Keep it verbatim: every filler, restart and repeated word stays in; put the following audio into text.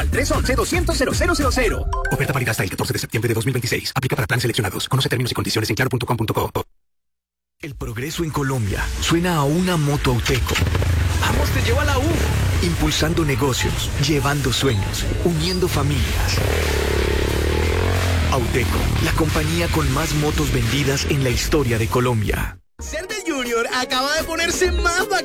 Al tres once, doscientos, cero cero cero cero. Oferta válida hasta el catorce de septiembre de dos mil veintiséis. Aplica para planes seleccionados. Conoce términos y condiciones en claro punto com punto co. El progreso en Colombia suena a una moto Auteco. ¡Vamos, te llevo a la U! Impulsando negocios, llevando sueños, uniendo familias. Auteco, la compañía con más motos vendidas en la historia de Colombia. Ser del Junior acaba de ponerse más bacán.